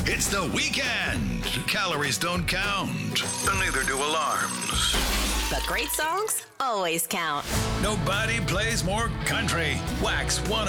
It's the weekend. Calories don't count, and neither do alarms. But great songs always count. Nobody plays more country. Wax 1